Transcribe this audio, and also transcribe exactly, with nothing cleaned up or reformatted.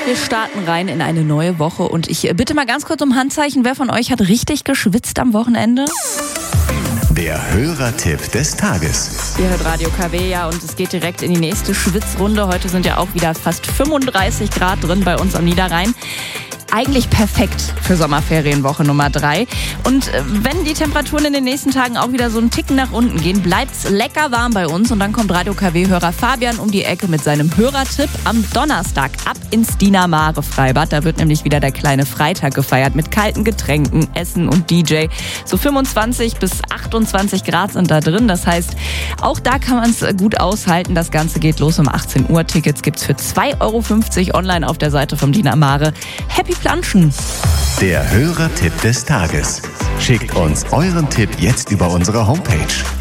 Wir starten rein in eine neue Woche und ich bitte mal ganz kurz um Handzeichen. Wer von euch hat richtig geschwitzt am Wochenende? Der Hörertipp des Tages. Ihr hört Radio K W, ja, und es geht direkt in die nächste Schwitzrunde. Heute sind ja auch wieder fast fünfunddreißig Grad drin bei uns am Niederrhein. Eigentlich perfekt für Sommerferienwoche Nummer drei. Und wenn die Temperaturen in den nächsten Tagen auch wieder so einen Ticken nach unten gehen, bleibt's lecker warm bei uns. Und dann kommt Radio K W-Hörer Fabian um die Ecke mit seinem Hörertipp am Donnerstag ab ins Dinamare Freibad. Da wird nämlich wieder der kleine Freitag gefeiert mit kalten Getränken, Essen und D J. So fünfundzwanzig bis achtundzwanzig Grad sind da drin. Das heißt, auch da kann man es gut aushalten. Das Ganze geht los um achtzehn Uhr. Tickets gibt's für zwei Euro fünfzig online auf der Seite vom Dinamare. Happy Planschen. Der Hörertipp des Tages. Schickt uns euren Tipp jetzt über unsere Homepage